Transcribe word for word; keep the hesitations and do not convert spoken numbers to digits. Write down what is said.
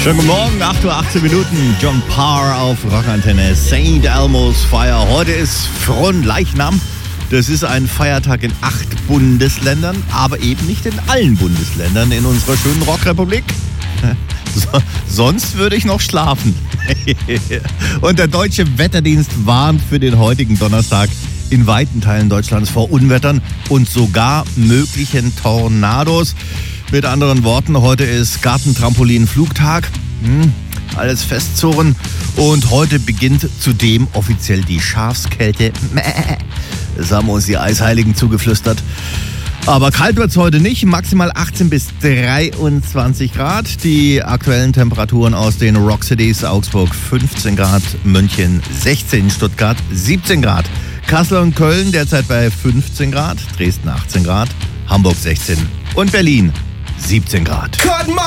Schönen guten Morgen, acht Uhr achtzehn Minuten. John Parr auf Rockantenne. Saint Elmo's Fire. Heute ist Fronleichnam. Das ist ein Feiertag in acht Bundesländern, aber eben nicht in allen Bundesländern in unserer schönen Rockrepublik. So, sonst würde ich noch schlafen. Und der Deutsche Wetterdienst warnt für den heutigen Donnerstag in weiten Teilen Deutschlands vor Unwettern und sogar möglichen Tornados. Mit anderen Worten, heute ist Gartentrampolin-Flugtag. Hm, alles festzurren. Und heute beginnt zudem offiziell die Schafskälte. Das haben uns die Eisheiligen zugeflüstert. Aber kalt wird's heute nicht. Maximal achtzehn bis dreiundzwanzig Grad. Die aktuellen Temperaturen aus den Rock Cities: Augsburg fünfzehn Grad, München sechzehn, Stuttgart siebzehn Grad. Kassel und Köln derzeit bei fünfzehn Grad, Dresden achtzehn Grad, Hamburg sechzehn und Berlin siebzehn Grad.